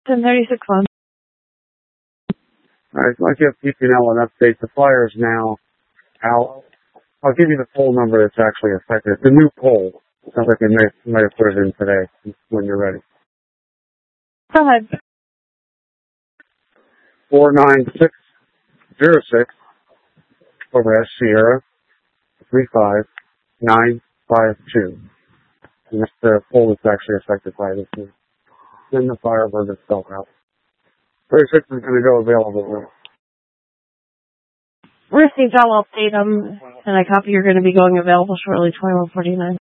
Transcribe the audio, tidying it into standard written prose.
1036 Alright, so I'll give PPL an update. The fire is now out. I'll give you the pole number that's actually affected. It's a new pole. Sounds like they might have put it in today when you're ready. Go ahead. 49606 over S Sierra 35952. And that's the pole that's actually affected by this. Then the Firebird itself out. 36 is going to go available. Received, I'll update them, and I copy you're going to be going available shortly, 2149.